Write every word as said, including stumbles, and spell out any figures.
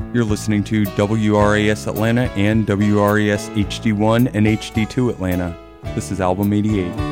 You're listening to W R A S Atlanta and W R A S H D one and H D two Atlanta. This is Album eighty-eight.